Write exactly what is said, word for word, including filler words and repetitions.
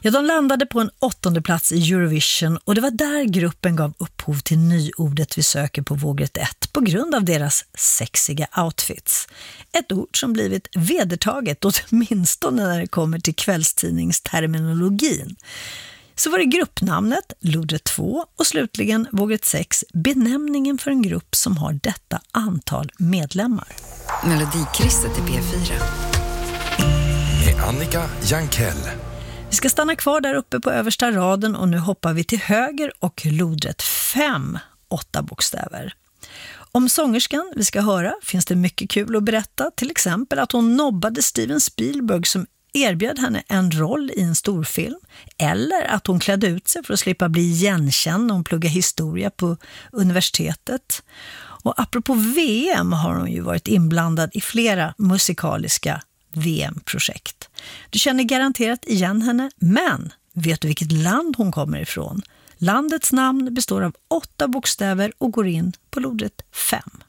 Ja, de landade på en åttonde plats i Eurovision och det var där gruppen gav upphov till nyordet vi söker på vågrätt ett på grund av deras sexiga outfits. Ett ord som blivit vedertaget åtminstone när det kommer till kvällstidningsterminologin. Så var det gruppnamnet, Lodrätt två, och slutligen vågrätt sex, benämningen för en grupp som har detta antal medlemmar. Melodikrysset i P fyra. Med Annika Jankell. Vi ska stanna kvar där uppe på översta raden och nu hoppar vi till höger och lodrätt fem, åtta bokstäver. Om sångerskan vi ska höra finns det mycket kul att berätta, till exempel att hon nobbade Steven Spielberg som erbjöd henne en roll i en storfilm, eller att hon klädde ut sig för att slippa bli igenkänd när hon pluggade historia på universitetet. Och apropå V M har hon ju varit inblandad i flera musikaliska V M-projekt. Du känner garanterat igen henne, men vet du vilket land hon kommer ifrån? Landets namn består av åtta bokstäver och går in på lodrätt fem.